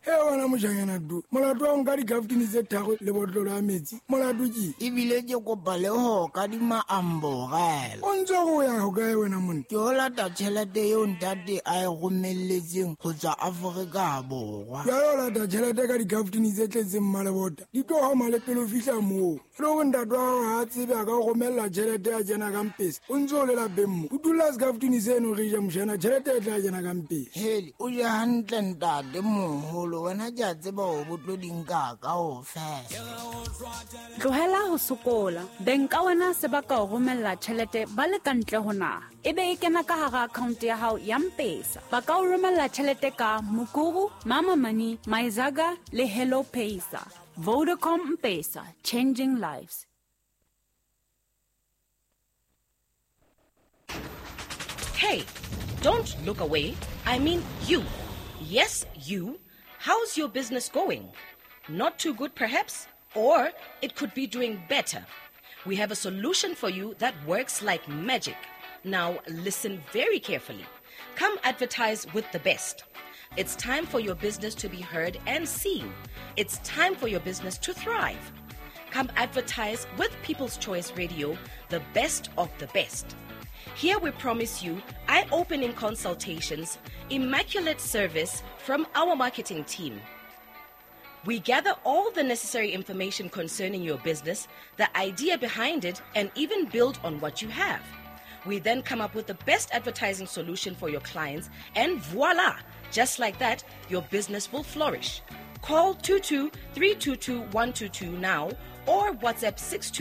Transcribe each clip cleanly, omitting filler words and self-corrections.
wena mojanyana du molato wa nka dikafetini tse tharo le botlolo ya metsi molato ke ebile ke kopa le ho ka di maambogela o ntse go ya go kae wena monna ke o lata tšhelete eo ntate a e romelletseng go tswa Aforika Borwa ya yo lata tšhelete ka dikafetini tse tletseng malebota di tlo ga malepele o fitlha moo e le go ntate wa gago ga tsebe a ka go romella tšhelete ya jena ka mpesa o ntse o le lapeng mo o dula sekafetini seno re ja mošana tšhelete e tla jena ka mpesa heli o ja hantle ntate moholo wena ke a tseba o botloding ka o fela tlohela ho sokola beng ka wena se ba ka o romella tšhelete ba le kantle ho naha ebe e kena ka hara account ya hao ya mpesa ba ka o romella tšhelete ka Mukuru, Mama Money, MyZaga le Hello Paysa. Vodacom M-Pesa, changing lives. Hey, don't look away. I mean you. Yes, you. How's your business going? Not too good, perhaps? Or it could be doing better. We have a solution for you that works like magic. Now, listen very carefully. Come advertise with the best. It's time for your business to be heard and seen. It's time for your business to thrive. Come advertise with People's Choice Radio, the best of the best. Here we promise you eye-opening consultations, immaculate service from our marketing team. We gather all the necessary information concerning your business, the idea behind it, and even build on what you have. We then come up with the best advertising solution for your clients, and voila! Just like that, your business will flourish. Call 22-322-122 now or WhatsApp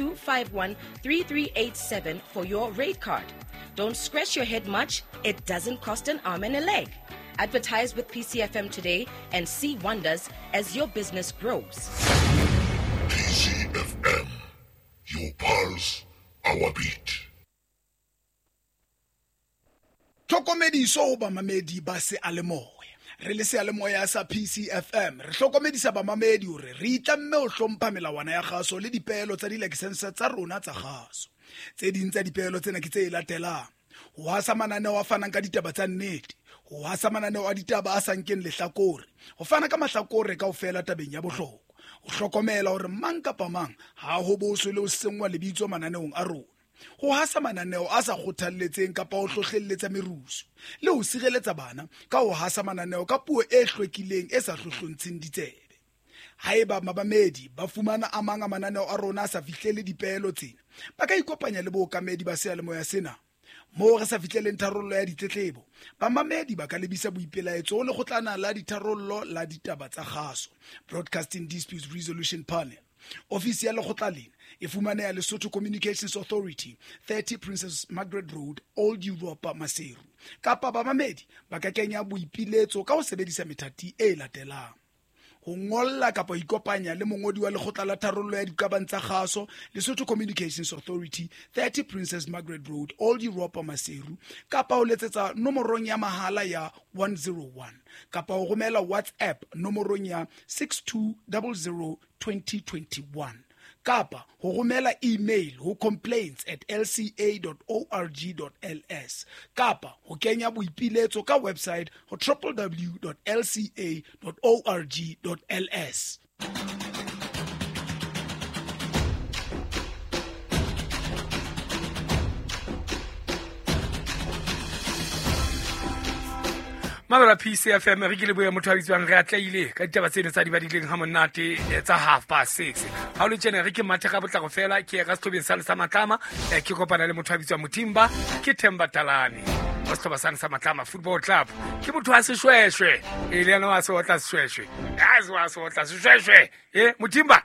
6251-3387 for your rate card. Don't scratch your head much. It doesn't cost an arm and a leg. Advertise with PCFM today and see wonders as your business grows. PCFM, your pulse, our beat. Tlhokomediso ba mamedi ba se alemoya re le se alemoya sa PCFM re tlhokomedisa ba mamedi hore re itlamme o hlompha melawana ya gaso le dipeelo tsa di-license tsa rona tsa gaso tse ding tsa dipeelo tsena ke tse latelang ho hasa mananeo a fanang ka ditaba tsa nnete ho hasa mananeo a ditaba a sankeng lehlakore ho fana ka mahlakore kaofela tabeng ya bohlokwa ho hlokomela hore mang kapa mang ha ho boso le ho sengwa lebitso mananeong a rona ho hasa mananeo a sa kgothalletseng kapa ho hlohlelletsa merusu le ho sireletsa bana ka ho hasa mananeo ka puo e hlwekileng e sa hlohlontsheng ditsebe haeba mabamedi ba fumana a mang a mananeo a rona a sa fihlele dipeelo tsena ba ka ikopanya le bookamedi ba sealemoya sena mo re sa fihleleng tharollo ya ditletlebo bamamedi ba ka lebisa boipelaetso le kgotlana la ditharollo la ditaba tsa kgaso Broadcasting Dispute Resolution Panel. Ofisi ya lekgotla lena e fumaneha Lesotho Communications Authority, 30 Princess Margaret Road, Old Europa, Maseru. Kapa bamamedi ba ka kenya boipiletso ka ho sebedisa methati e latelang: ho ngolla kapa ikopanya le mongodi wa lekgotla la tharollo ya diqabang tsa kgaso Lesotho Communications Authority, 30 Princess Margaret Road, Old Europa, Maseru, kapa ho letsetsa nomorong ya mahala ya 101 kapa ho romela WhatsApp nomorong ya 62002021 kapa ho romela email ho complaints@lca.org.ls kapa ho kenya boipiletso ka website ho www.lca.org.ls. Mamela PCFM re ke le boya motho a bitswang re atlaile ka ditaba tsene tsa di badileng ha monate tsa 6:30 ha o le tsena re ke mathe ga botla go fela ke ga Sthobeng sa Matlama ke kopana le motho a bitswang Mutimba ke Themba Talani o Sthobeng sa Matlama Football Club ke motho a seshweshwe e le ana a se otla seshweshwe a se otla seshweshwe Mutimba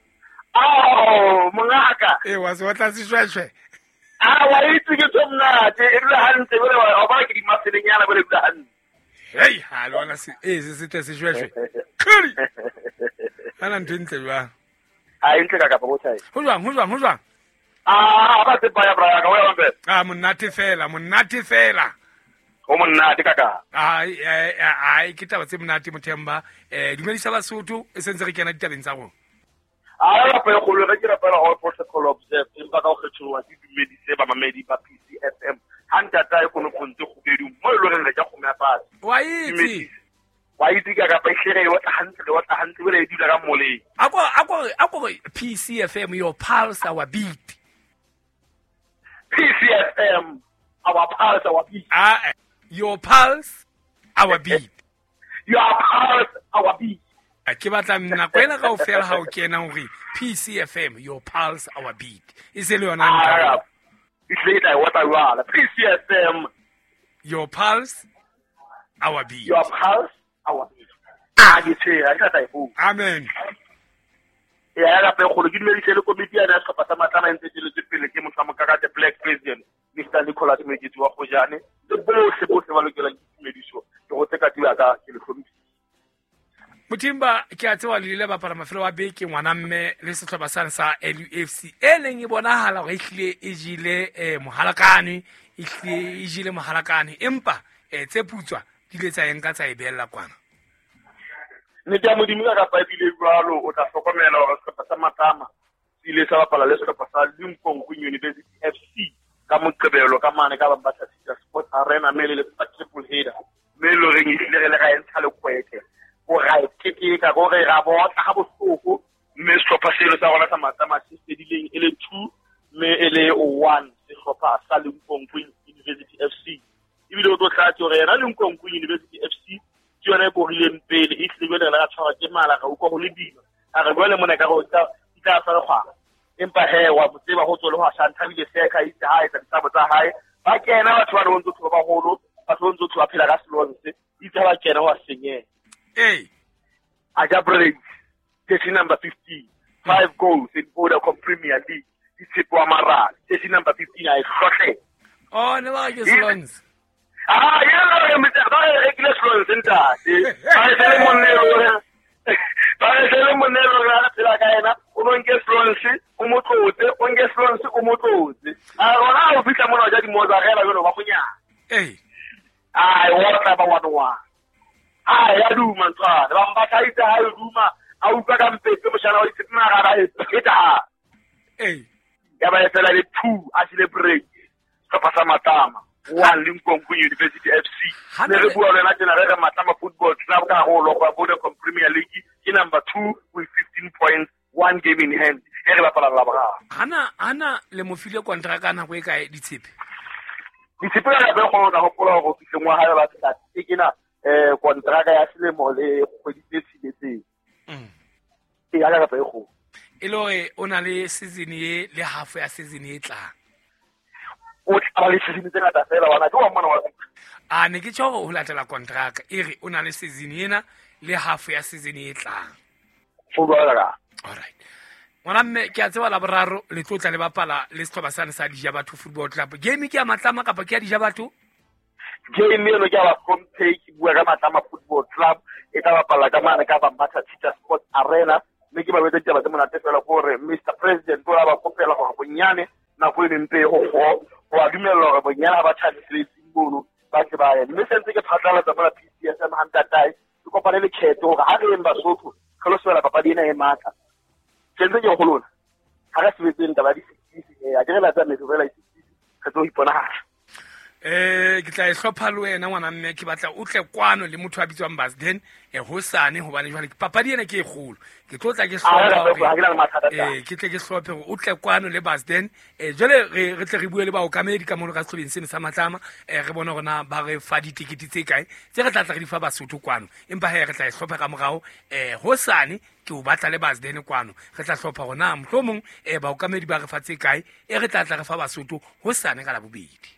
mongaka wa se otla seshweshwe wa itse ke tsomnate e re hantle bole wa ba ke di maselenyana bole ke hantle. Hey, halona se se seshweshwe khiri ana ntle jwa a intle ka kapa go tsaya ho jwang ba se baya bra ka wa mbe monate fela o monate kaka ai ke taba tse monate Mothemba dumedisa Basotho e sentse re kena ditabeng tsa rona la pa go le re ke rapela all protocol observe empa ka go kgetholwa ke dumedise ba mamedi ba PCFM hanta ta e kono konte go bedi mo le re ja go mea pasi wa itse wa itse ka pa ishere wa tla hantle le dula ka moleng ako PCFM, your pulse, our beat. PCFM, our pulse, our beat. Your pulse, our beat. Your pulse, our beat. Ke batla nna kwena ka ofela ha o kena hore PCFM, your pulse, our beat. Is le yona ntwa? It's later what I want. PCFM, your pulse, our beat. Your pulse, our beat. Amen. Ya ga pe go dumedise le komiti ya national pasamata ntse le pele ke motho mo ka the black president Mr. Nicholas Mejitsi wa Khojane le bose ba lokela dumediso ke go tseka tiwa ka ke le komiti. Mutimba ke a tsewa le bapala mafelo wa beke ngwana mme le setlhopha sa LUFC leng e bonahala go ihlile e jile mohalakane e jile mohalakane empa tse putswa di le tsa eng ka tsa e bella kwana. Ne tla modimo ka pa bile jwalo o tla hlokomela hore setlhopha sa Matama ile sa bapala le setlhopha sa Limpopo University FC ka moqebelo ka mane ka Bambata Sport Arena mele le triple header melo re ngile re le ga entsha le kwete go ra ke ka go re ra botla ga bohloko mme setlhopha selo sa rona sa Matama se sedileng ele 2 mme ele 1 setlhopha sa Limpopo University FC ibile o tla tla re na Limpopo University FC yona go rileng pele e tlile le la tshwara ke mala ga o go le dino a re bole mona ka go tsa sa gwa empa he wa botseba go tsole go shanta bile se ka itse ha etsa ditabo tsa hae ba kena batho ba ntse tlo ba holo ba ntse tlo phela ka Slonse itse ba kena wa senye aja break station number 15 5 goals in Vodacom Premier League Itshepo Amaral station number 15 a hlohle ne ba ke Slonse ya me tsa ba e ke Slonse ntate ba le monelo ga tsela ka ena o nke Slonse o motlotse o nke Slonse o motlotse a rona o fitla mona ja di moza gela beno ba gonya wa tla ba wa ya duma ntwa ba mba tsaitsa ha duma a utlwa ka mpetse mo shana wa itsena ga ba eta ya ba fela le 2 a sile break ka pasa Matama one Limpopo University FC le re bua le na tena re Matama Football Club ka go lo kwa Vodacom Premier League ke number 2 with 15 points, 1 game in hand e re bapala la ba hana le mofile kontraka na go e kae Ditshepe ya be go na go pola go fitlengwa ha ba tsa ke na kontraka ya selemo le kgwedi tse tsheletseng ya ga ba go e lore o na le season e le half ya season e tlang o tla le season tse ngata fela wana ke wa mona wa ne ke tsho go latela kontraka e re o na le season ena le half ya season e tlang all right ngwana mme ke a tseba la boraro le tlotla le bapala le setlhopha sa Dijabatho Football Club game ke ya Matama kapa ke ya Dijabatho game eno ke ya home take bua ka Matama Football Club e ka bapala ka mane ka Bambata Sport Arena mme ke ba wetsa taba tse monate fela gore Mr President o la ba kopela gore bonyane na go le nte go wa dumela gore bonyane ba tshwanetse bono ba ke ba ya mme sentse ke phatlalatsa bona PCFM hantatai ke kopane le khetho ga re emba sotho kholosola papadi ena e matla sentse ke go lona ga ga sebetseng taba di fitise a direla tsa metso fela ke tlo ipona ke tla e hlopha le wena ngwana mme ke batla o tle kwano le motho a bitswang Basden hosane hobane jwale papadi ena ke e kgolo ke tlotla ke ke tle ke hlophe gore o tle kwano le Basden jwale re tle re bue le baokamedi ka mono ka setlhobeng seno sa Matama re bona gona ba re fa ditikiti tse kae tse re tla tla re di fa Basotho kwano empa he re tla e hlopha ka morao hosane ke o batla le Basden kwano re tla hlopha gona mohlomong baokamedi ba re fa tse kae re tla tla re fa Basotho hosane ka la bobedi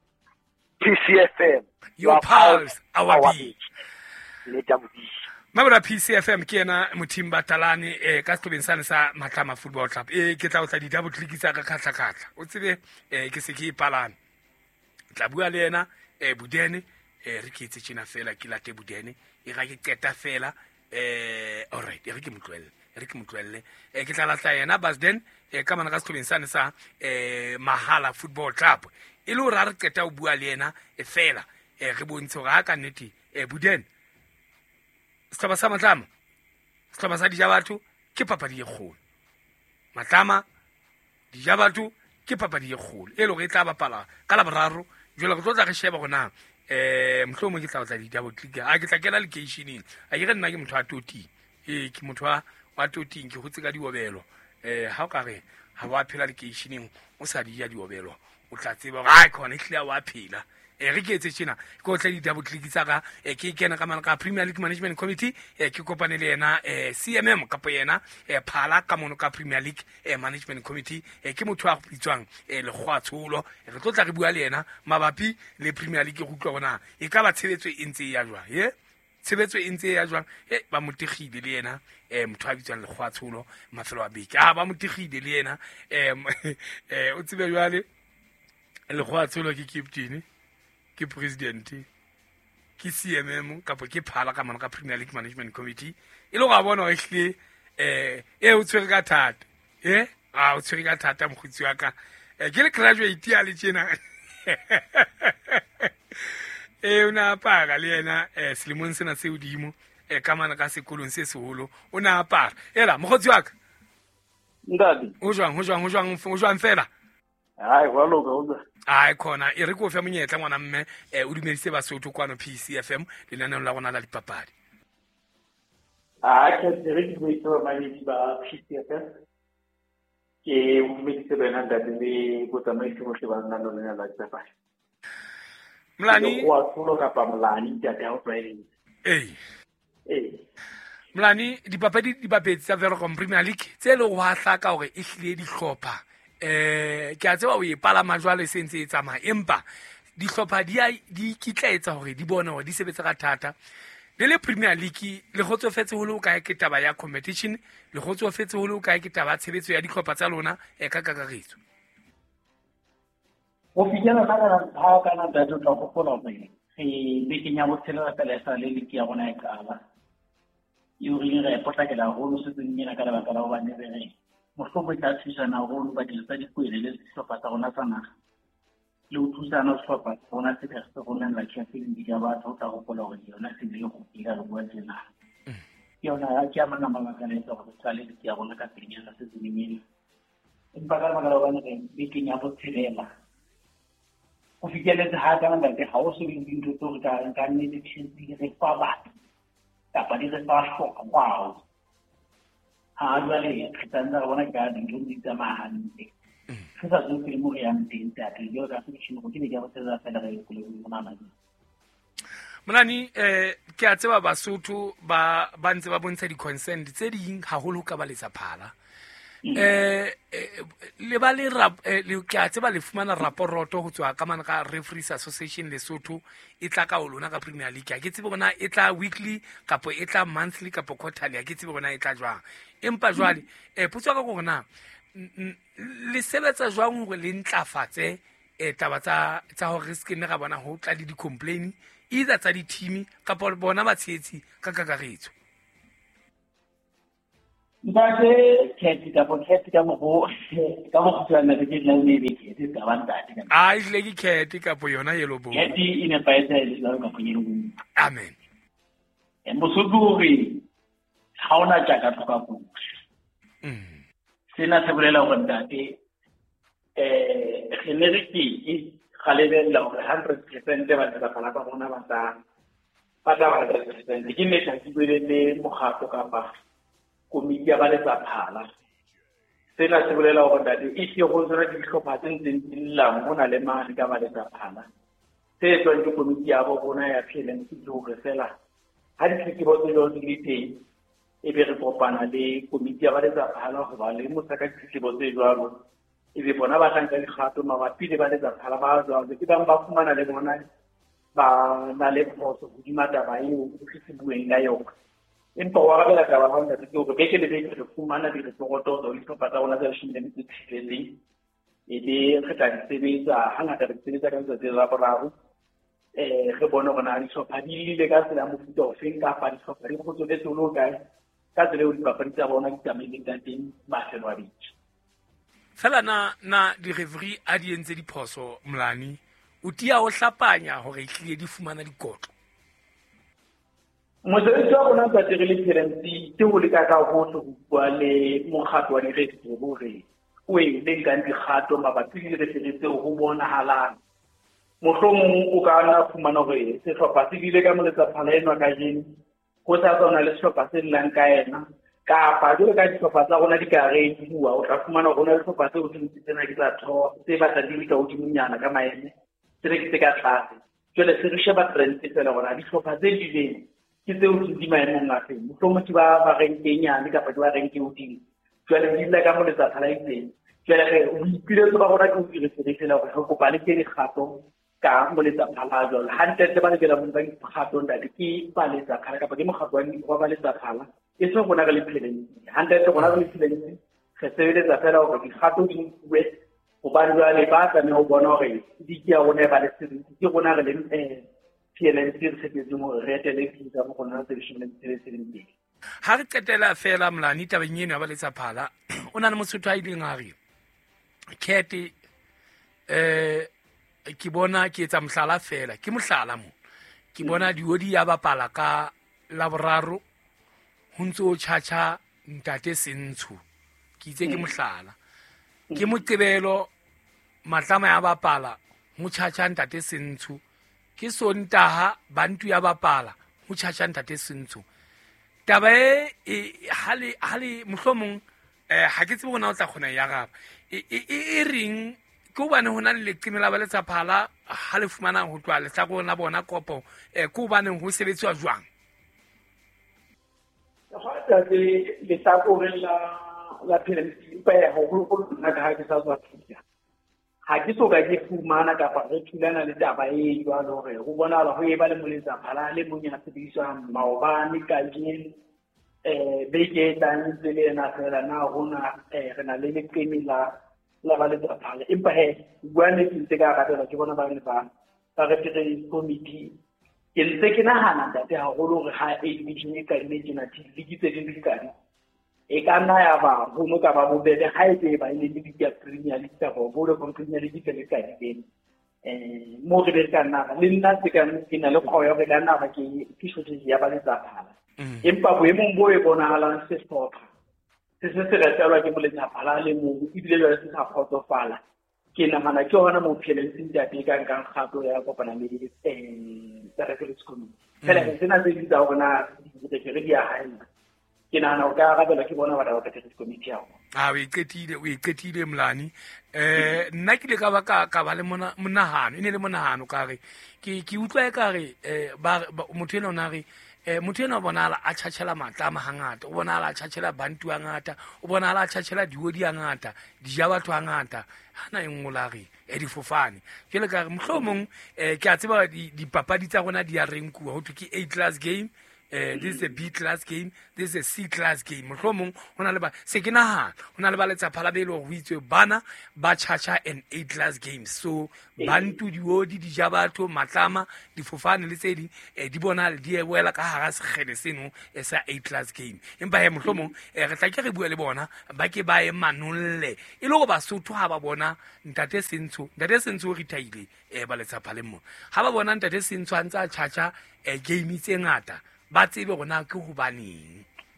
PCFM your pulse our beat Mabra PCFM ke ena Mutimba Talane ka setlhobeng sa Matama Football Club ke tla o tla di double clickisa ka khatla o tsebe ke se ke ipalane tla bua le ena Budene re ke itse tsena fela ke late Budene e ga ke qeta fela all right re ke motloelle ke tla latla yena Basden ka mana ka setlhobeng sa Mahala Football Club e le re qeta o bua le ena fela re bontshe ga ka nnete Budene setlhopha sa Matama setlhopha sa Dijabatho ke papadi e kgolo Matama Dijabatho ke papadi e kgolo e le go e tla bapala ka la boraro jwale go tlotla re sheba gona mohlomong ke tla o tla di-double click a ke tla kena locationeng a ke re nna ke motho wa toting ke motho wa toting ke gotse ka diobelo ha o ka re ha wa phela locationeng o sa di ja diobelo o tla tseba gore a khona ehlile wa phela re ke etse tjena ke o tla di-double click tsa ka ke kena ka mana ka Premier League Management Committee ke kopane le yena CMM kapo yena phala ka mono ka Premier League Management Committee ke motho a go bitswang Lekgwatsholo re tlo tla re bua le yena mabapi le Premier League go utlwa bona e ka ba tshebetso e ntse ya jwang tshebetso e ntse ya jwang ba motegile le yena motho a bitswang Lekgwatsholo mafelo a beke ba motegile le yena o tsebe jwale Lekgwatsholo ke captain ke president ke CMM kapo ke phala ka mana ka Premier League Management Committee e le go a bona ehlile o tshwere ka thata o tshwere ka thata mogutsi wa ka ke le graduate ya le tjena o na apara le yena selemong sena se hodimo ka mana ka sekolong se seholo o na apara ela mogotsi wa ka ndadi o jwang fela ai wa loka o ai khona e re go fa monyetla ngwana mme o dumedise Basotho kwano PCFM le nana la gona la dipapadi ke re ke boitse ba manyedi ba PCFM ke o dumedise bana ndadi le go tsamaisa mo se ba nna lo lena la dipapadi Mlani wa tsholo ka pa Mlani ya ka o training Mlani dipapadi di bapetsi tsa Vodacom Premier League tse le go hahlaka hore e hlile di hlopha ke a tseba o e palama jwale sentse e tsamaya empa dihlopha di kitlaetsa hore di bone hore di sebetsa ka thata le Premier League le gotsofetse ho le o kae ke taba ya competition le gotsofetse ho le o kae ke taba tshebetso ya dihlopha tsa lona ka kakaretso o fijela ha kana datso tla go gola pele le kenya botshelela pele sa le liki ya bona e kala yo re potlakela go lo se tsenya ka lebaka la go bane re mohlomong tla thusana go ba dirisa dikwele le sehlopha tsa rona tsa naga le o thusana sehlopha sa rona se ka se go nna la champion di ya batho tla go gola go yona se le go dira go bua tsena yona ya ke amana mabaka le tsa go tsale di ya rona ka tsenya se se dimile empa ka magala ba ne be kenya botshelela o fikeletse ha kana ba ke ha o se dintho tso ka nne di tshedi re fa batho kapa di re fa hloka kwao ha jwale ke tsana bona ka dintho di tsamahante se sa se le mo ya nteng ta ke yo ka se tshino go ke ke go tsela fela re go le mona Mlani ke a tseba Basotho ba ntse ba bontsha di consent tse ding haholo ka ba letsa phala le ba le ke a tseba le fumana raporoto go tswa ka mana ka Referees Association Lesotho e tla ka o lona ka Premier League ke tsebe bona e tla weekly kapo e tla monthly kapo quarterly ke tsebe bona e tla jwang empa jwale putswa ka go gona le sebetsa jwang gore le ntlafatse taba tsa hore re se ne ga bona ho tla di complain either tsa di team kapo bona batshetsi ka kakaretso ba se khethi ka mo ka mo tsana le ke la ne be ke ka banta ka a ile ke khethi kapo yona yellow ball khethi ine pa etse le ka ponyelo amen mo suguri hauna tjaka ka go sena se bolela gore ntate generiki galebe la gore 100% ba tla phala ka bona ba tla 100% ke ne tla dibele le mogato ka pa komiti ya ba le tsa phala sena se bolela gore ntate e se go tsara dihlopha tse ntseng la mona le mane ka ba le tsa phala se tswa ke komiti ya bo bona ya phelen se go fela ha di ke bo tselo di teng e be re kopana le komiti ya ba le tsa phala go ba le motsaka ditlebo tse jwalo e be bona ba tla di gato mabapi le ba le tsa phala ba jwalo ke bang ba fumana le bona ba na le phoso go dimata ba eo go se bueng ka yona empa wa ga bela ka ba hona ke go ke le be ke fumana di reporto do le tlopa tsa bona tsa shinde le tsheleng e be re tla sebetsa hangata re sebetsa ka tsa la boraro re bona bona di sopa di le ka tsela mo futo o feng ka pa di sopa di go tsole tsolo ka tsela o di papadi tsa bona di tsamaile ka teng ba felo a bitse fela na di referee a di entse diphoso Mlani o tia o hlapanya hore ehlile di fumana dikotlo mosebetsi wa bona tsa tirele parents ke go le ka go bua le mokgatlo wa direferee gore o e le ka digato mabapi le referee go bona halang mohlomong o ka na fumana hore sehlopha se bile ka moletsaphala enwa ka jeno go sa tsona le sehlopha se llang ka ena kapa jwale ka dihlopha tsa rona di ka reediwa o tla fumana go na le sehlopha seo se ntse tsena ke tsa thoa se batla di le ka hodimonyana ka maeme se re ke se ka tlase jwale se re sheba trend fela gona dihlopha tse dileng ke tseo se di maemong a feng mohlomong ke ba renkenyane kapa ke ba renke hodimo jwale di dila ka moletsaphala itseng jwale o ipiletse ba gona ke o direferefela gore go kopa le ke dikgato ka moletsaphala jwalo hantle ba lebela mo ba dikgato ntate ke ba letsaphala kapa ke mokgato wa ba letsaphala e se gona ga le phelense hantle gona ga le phelense re sebeletsa fela gore dikgato di nkuwe go ba jwale ba tsamaya go bona gore di ke ya gona ba le sebetsi ke gona re le PLNC re tshepetseng gore re etele pisa mo gona television le sebetseng ha re qetela fela Mlani tabeng eno ya ba letsaphala o na le mosotho a ileng a re Kete ke bona ke etsa mohlala fela ke mohlala mo ke bona diodi ya bapala ka laboraro ho ntso chacha ntate Sentsho ke itse ke mohlala ke moqebelo matlama ya bapala ho chacha ntate Sentsho ke Sontaha bantu ya bapala ho chacha ntate Sentsho taba e hale mohlomong ha ke tsebe bona o tla khona ya gaba e ring ko bane hona le leqeme la ba letsaphala ha le fumana ho twa le tla bona bona kopo ko bane ho sebetswa jwang ha le tla go la PLNC pa ya go na ka ke sa tswa thuya ha ke so ka ke fumana kapa re thulana le taba e jwalo gore go bona la go e ba le moletsaphala le monya sebediswa maobane ka jeng beke tang le ena fela na hona re na le leqeme la ba letsaphala empa bua ne ke ntse ka ratela ke bona ba le ba referee committee ke ntse ke nahana ntate haholo gore ha division e ka ile tjena le ke tse di kadi e ka nna ya ba ho mo ka ba bobebe ha e tse ba ile le di Premier League ka bo le Premier League ke le ka di mo re be ka nna le nna se ka ke na le khoyo be ka nna ba ke shotse ya ba letsaphala empa boemong bo e bonahalang sehlopha se retelwa ke moletsaphala le mo ebile le se sa kgotsofala ke nagana ke hona mo PLNC ya ka nkang gato ya kopana le referees committee fela se na se ditsa hona di ya haina ke nagana o ka rabela ke bona ba da referees committee ya o iketile Mlani nna ke le ka ba ba le monahano ine le monahano ka re ke utlwa ka re motho ena ona re motho ena o bonala a tšhatšhela matlama hangata o bonala a tšhatšhela bantu hangata o bonala a tšhatšhela diodi hangata dija batho hangata hana engola re difofane jwale ka re mohlomong ke a tseba dipapadi tsa rona di a renkuwa ho thwe ke A class game this is a B class game, this is a C class game. Mohlomong hona le ba se ke nahana hona le ba letsaphala be lo ho itswe bana ba chacha an A class game. So bantu diodi di jabatho matlama difofane le tse di bona di wela ka hara sekgele seno sa A class game. Empa mohlomong re tla ke re bua le bona ba ke ba e manolle e le go ba sotho ha ba bona ntate Sentsho re taile ba letsaphala mo ha ba bona ntate Sentsho antsa chacha game tse ngata ba tsebe gona ke go baneng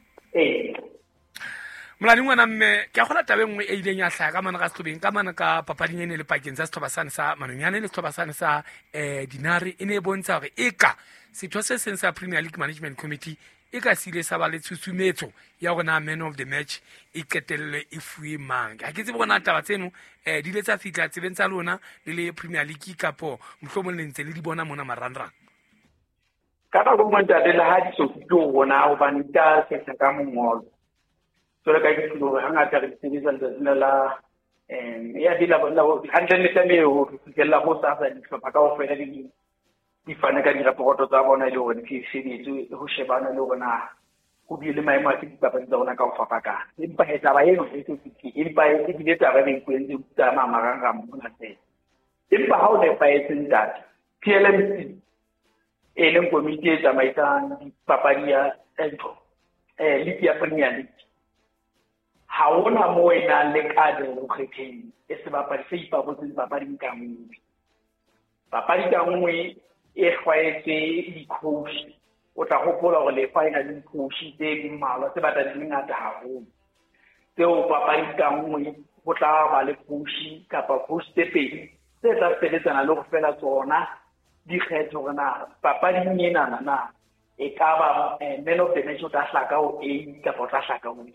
Mlani ngwana mme ke a gola tabe nngwe e ileng ya hlaya ka mana ka setlobeng ka mana ka papading ene le pakeng tsa setlhobasane sa Manonyane le setlhobasane sa Dinare e ne e bontsha gore e ka setho se seng sa Premier League Management Committee e ka sile sa ba le tshusumetso ya gona man of the match e qetelle e fuwe mang ha ke tsebe gona taba tseno di le tsa fitla tsebeng tsa lona le Premier League kapo mohlomong le ntse le di bona mona marangrang kana go monta le ha di so go bona o banita se ka mongolo so le ka ke tlo hanga ta re tsebisa la ya dila bona o handle le tame o fitela go sa sa ditlhopha ka o fela di fana ka dirapoto tsa bona le hore ke sebetse go shebana le bona go di le maemo a dipapadi tsa bona ka o fapaka empa hetsa ba eno e tsitsi empa e di tsa ba be kwentse tsa mamaranga mona se empa ha o ne fa etseng data PLNC e leng komiti e tsamaisang dipapadi ya League ya Premier League ha ona mo e nang le kade go kgetheng e se bapadi se ipabotseng papading ka nngwe papadi ka nngwe e kgwaetse di-coach o tla gopola gore le fa e na le di-coach tse di mmalwa tse batla di le ngata haholo tseo papadi ka nngwe go tla ba le coach kapa coach tse pedi tse tla sebetsana le go fela tsona dikgetho gore na papading enana na e ka ba man of the match o tla hlaka o A kapa o tla hlaka o B.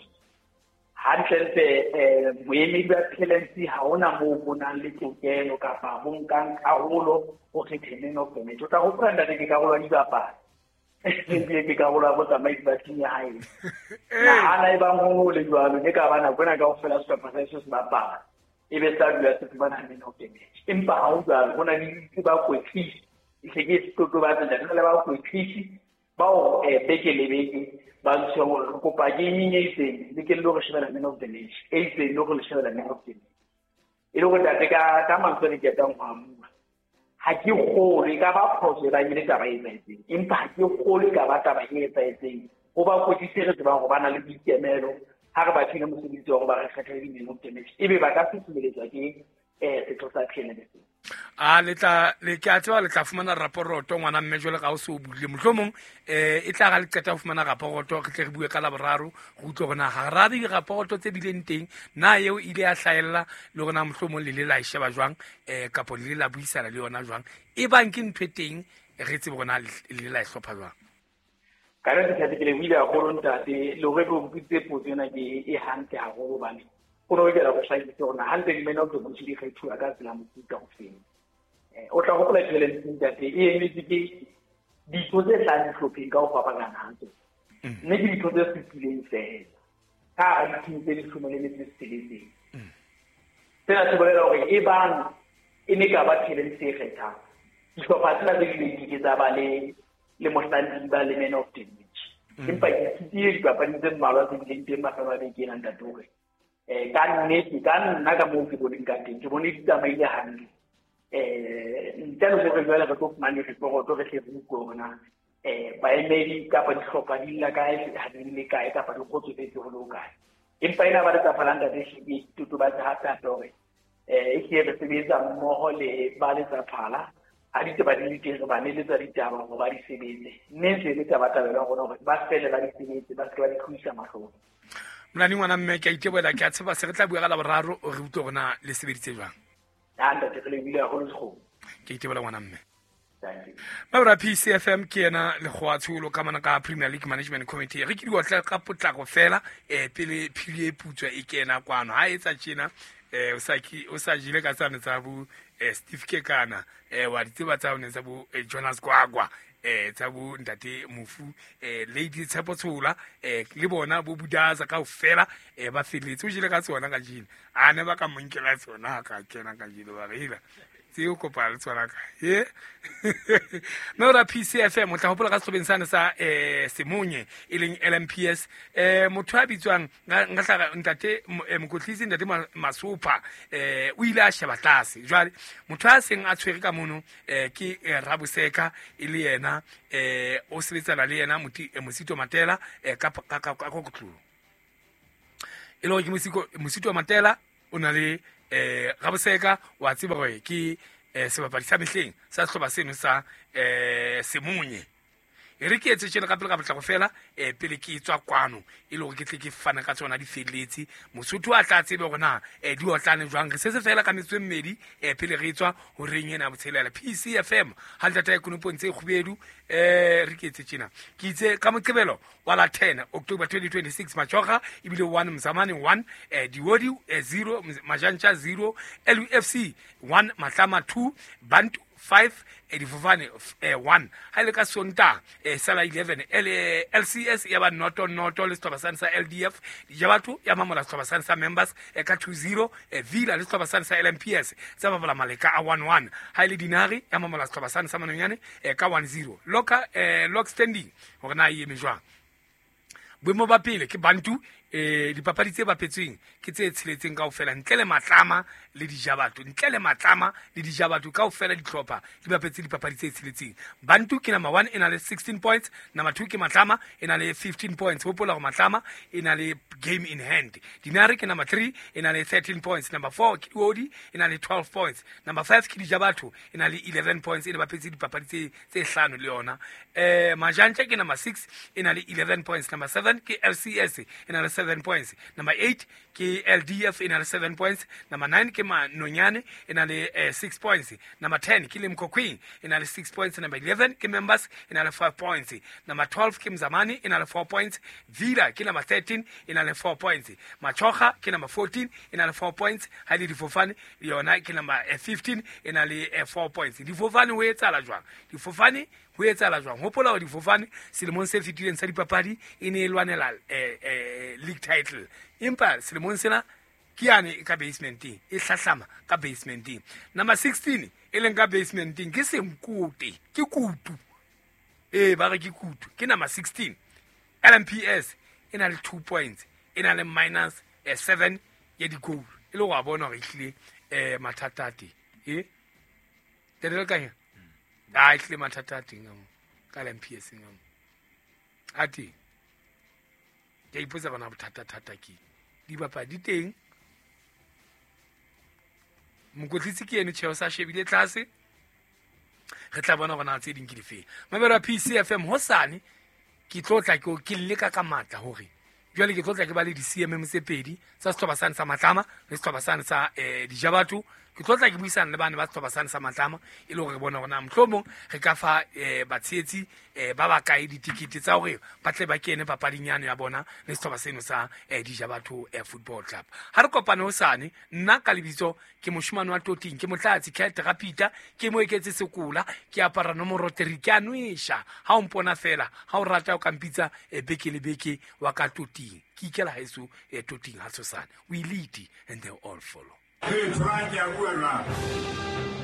Hantle boemedi ba Excellency ha ona moo bo nang le tokelo kapa bo nkang karolo go kgetheng man of the match. O tla go prenda ke karolo di bapala ke karolo ya botsamaisi ba team ya hae. Nahana e bang ho le jwalo ne ka bana bona ka go fela sehlopha sa se bapala e be sa dula se bana man of the match. Empa ha o jwalo bona di ba kwetlisi e se ke tlo ba tsela le ba kwetlisi ba o beke le beke ba ntse go kopa gaming e itseng le ke le go shebela man of the match e itseng le go le shebela man of the match e le go tate ka mantswe ke tang go amua ha ke gore ka ba phoso ba ile taba e itseng empa ha ke gore ka ba taba e itseng go ba go tsere ba go bana le boikemelo ha re ba tsile mosebetsi wa go ba re kgethe di man of the match e be ba ka fitseletsa ke setho sa PNL. Le ke a tseba le tla fumana raporoto ngwana mme jole ga o se o buile mohlomong e tla ga le qeta go fumana raporoto re tle re bue ka la boraro go utlwe gona ga ra di raporoto tse bileng teng na eo ile ya hlaella le gona mohlomong le la isheba jwang kapo le la buisana le yona jwang e bang ke ntwe teng re tsebe gona le la ihlopha jwang ka re tshetse ke le buile a go ntate le go go butse potsena ke e hantle ha go bane go no ke la go hlaile tsona hantle di mena go mo tshedi kgethu ka tsela mofuta go feng o tla go pela tshele ntate e emetse ke dithoze tla di hlopheng ka go fapagana hantle mme ke dithoze se tsileng fela ka a di tse di shumele le tseletseng tsena se bolela gore e bang e ne ka ba tshele se kgetha dihlopha tsena tse di ke tsa ba le mohlandi ba le man of the match empa ke tsitse dipapadi tse mmalwa tse di teng mafelo a beke nang ntate hore ka nnete ka nna ka moo ke boneng ka teng ke bone di tsamaile hantle ntano se re jwale re tlo fumane reporoto re tle buko gona baemedi kapa dihlopha di la kae ha di le kae kapa di kgotsofetse go lo kae empa ena ba re tsapalanga tse shiki tutubatsa hata hore e ke re sebetsa mmogo le ba le tsapala a di taba di teng ba ne le tsa ditaba go ba di sebetse mme se le taba tabela gona gore ba fele ba di sebetse ba se ba di khuisa mahlong mlani ngwana mme ke a iteboela ke a tseba se re tla bua ka la boraro o re utlwe gona le sebeditse jwang ke itebola ngwana mme Mabra PCFM ke ena le go atsholo ka mana ka Premier League Management Committee re ke di otla ka potlago fela pele phiri e putswa e kena kwano ha etsa tjena o sa jile ka tsane tsa bu Steve Kekana wa diteba tsa one tsa bu Jonas Gwagwa tsa bu ntate Mofu Lady Tshepotshola le bona bo budaza ka ofela ba feletse o jile ka tsona ka jile a ne ba ka monkela tsona ka kena ka jile ba rela tseo kopa le tswana ka no ra PCFM o tla hopola ka setlhobeng sane sa Semunye e leng LMPS motho a bitswang nga tla ntate mokotlisi ntate Masupa o ile a sheba tlase jwale motho a seng a tshwere ka mono ke Rabuseka e le yena o sebetsana le yena Mosito Matela ka kokotlo e lo ke Mosito Matela o na le Rabuseka wa tseba gore ke sebapadi sa mehleng sa sehlopha seno sa Semunye e re ke etse tsena ka pele ka batla go fela pele ke tswa kwano e le gore ke tle ke fana ka tsona di feletse Mosotho a tla tsebe gona di otlane jwang re se fela ka metswe mmedi pele re tswa ho reng ena botshelela PCFM ha ntata ikonopontse khubedu re ke etse tsena ke itse ka moqebelo wa la 10 October 2026 Machoga ibile 1 Mzamani 1 Diwodi 0 Majancha 0 LUFC 1 Matlama 2 Bantu 5 Edifovane 1 haile ka sonta sala 11 LCS ya ba noto le setlhopha sa LDF ya batho ya mamola setlhopha sa members ka 2-0 Villa le setlhopha sa LMPS tsa babala maleka a 1-1 haile Dinari ya mamola setlhopha sa Manonyane ka 1-0 lock standing gore na e mejwa boemo ba pele ke Bantu dipapadi tse bapetsweng ke tse tshiletseng ka ofela ntle le matlama le dijabatho ka ofela ditlhopha di bapetse dipapadi tse tshiletseng Bantu ke number 1 ena le 16 points number 2 ke Matlama ena le 15 points hopola go Matlama ena le game in hand Dinari ke number 3 ena le 13 points number 4 ke Diwodi ena le 12 points number 5 ke Dijabatho ena le 11 points ene bapetse dipapadi tse hlano le yona Majantla ke number 6 ena le 11 points number 7 7 ke LCS e na le 7 points. Number 8 ke LDF e na le 7 points. Number 9 ke Manonyane e na le 6 points. Number 10 ke Limco Queen e na le 6 points. Number 11 ke Members e na le 5 points. Number 12 ke Mzamani e na le 4 points. Vila ke number 13 e na le 4 points. Machoga ke number 14 e na le 4 points. Haile Difofane yona ke number 15 e na le 4 points. Difofane ho etsala jwang? Difofane ho etsala jwang? Hopola hore Difofane selemong se fetileng sa dipapadi e ne e lwanela league title. Empa selemong sena ke yane ka basementing e hlahlama ka basementing. Number 16 e leng ka basementing ke Semkote, ke kutu. Ba re ke kutu, ke number 16. LMPS e na le 2 points, e na le minus 7 ya di-goal. E le wa bona hore ehlile mathatati terele ka nya a ehlile mathatati ngamo ka LMPS ngamo ati ke ipotsa bana bothata ke di bapadi teng mokotlitsi ke ene tsheo sa shebile tlase re tla bona bona tse ding ke di fe mabera PCFM hosane ke tlotla ke leka ka matla hore jwale ke tlotla ke ba le di CMM tse pedi tsa Setobasane sa Matlama le Setobasane sa Dijabatu. Ke tlotla ke buisana le bana ba Setobasane sa Matlama e le hore bona rona mohlomong re ka fa batshetsi ba ba kae ditikiti tsa hore ba tle ba kene papadinyane ya bona le Setobasane sa Dijabatu Football Club. Ha re kopane hosane nna ka lebitso ke moshimane wa Toting, ke motlatsi Kate Rapita, ke mo eketse Sekola, ke apara nomoro 3 ke anwisha ha o mpona fela ha o rata o kampitsa beke le beke wa ka Toting ke ikela heso Toting ha tsosane we lead and they all follow.